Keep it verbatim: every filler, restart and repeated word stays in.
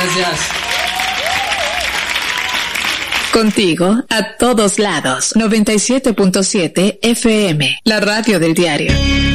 gracias. Contigo a todos lados. noventa y siete punto siete F M, la radio del diario.